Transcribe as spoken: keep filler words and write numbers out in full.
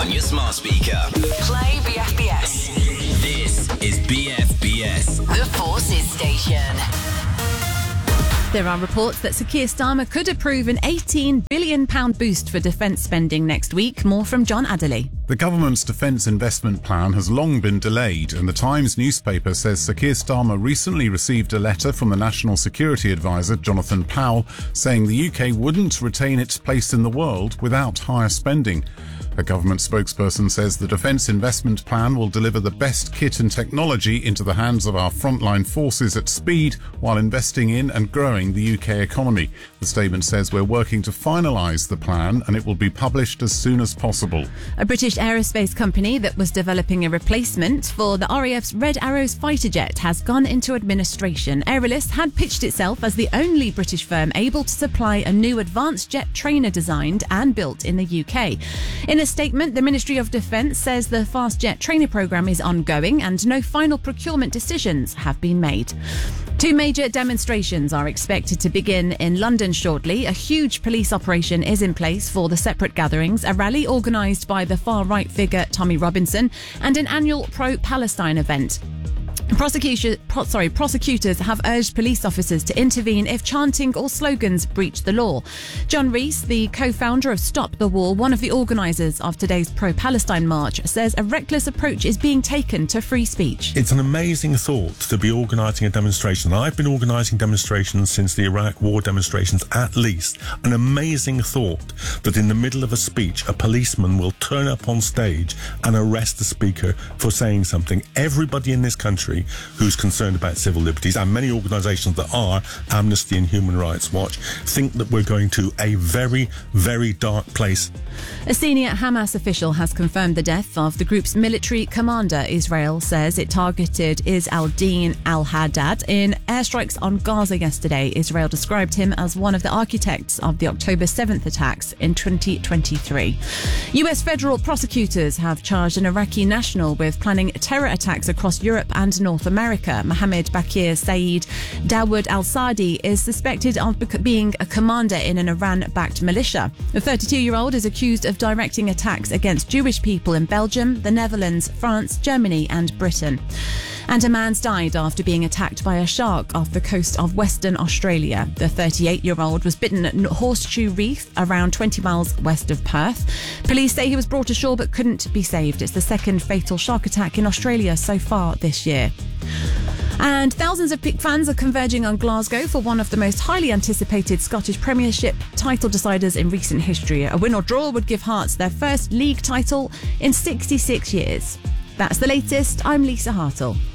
on your smart speaker. Play B F B S. This is B F B S. The Forces Station. There are reports that Sir Keir Starmer could approve an eighteen billion pounds boost for defence spending next week. More from John Adderley. The government's defence investment plan has long been delayed, and the Times newspaper says Sir Keir Starmer recently received a letter from the National Security Advisor, Jonathan Powell, saying the U K wouldn't retain its place in the world without higher spending. A government spokesperson says the defence investment plan will deliver the best kit and technology into the hands of our frontline forces at speed while investing in and growing the U K economy. The statement says we're working to finalise the plan and it will be published as soon as possible. A British aerospace company that was developing a replacement for the R A F's Red Arrows fighter jet has gone into administration. Aeralis had pitched itself as the only British firm able to supply a new advanced jet trainer designed and built in the U K. In a statement, the Ministry of Defence says the fast jet trainer programme is ongoing and no final procurement decisions have been made. Two major demonstrations are expected to begin in London shortly. A huge police operation is in place for the separate gatherings, a rally organised by the far-right figure Tommy Robinson, and an annual pro-Palestine event. Prosecution, pro, sorry, prosecutors have urged police officers to intervene if chanting or slogans breach the law. John Rees, the co-founder of Stop the War, one of the organisers of today's pro-Palestine march, says a reckless approach is being taken to free speech. It's an amazing thought to be organising a demonstration. I've been organising demonstrations since the Iraq War demonstrations at least. An amazing thought that in the middle of a speech, a policeman will turn up on stage and arrest the speaker for saying something. Everybody in this country who's concerned about civil liberties, and many organisations that are, Amnesty and Human Rights Watch, think that we're going to a very, very dark place. A senior Hamas official has confirmed the death of the group's military commander. Israel says it targeted Is al-Din al-Haddad in airstrikes on Gaza yesterday. Israel described him as one of the architects of the October seventh attacks in twenty twenty-three. U S federal prosecutors have charged an Iraqi national with planning terror attacks across Europe and North America. Mohammed Bakir Saeed Dawood al-Sadi is suspected of being a commander in an Iran-backed militia. The thirty-two-year-old is accused of directing attacks against Jewish people in Belgium, the Netherlands, France, Germany and Britain. And a man's died after being attacked by a shark off the coast of Western Australia. The thirty-eight-year-old was bitten at Horseshoe Reef, around twenty miles west of Perth. Police say he was brought ashore but couldn't be saved. It's the second fatal shark attack in Australia so far this year. And thousands of Pick fans are converging on Glasgow for one of the most highly anticipated Scottish Premiership title deciders in recent history. A win or draw would give Hearts their first league title in sixty-six years. That's the latest. I'm Lisa Hartle.